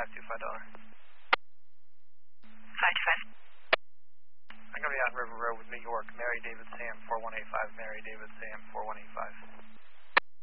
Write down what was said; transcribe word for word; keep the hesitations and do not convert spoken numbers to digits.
five two five dollar. five two five. I'm going to be on River Road with New York, Mary David Sam four one eight five, Mary David Sam four one eight five.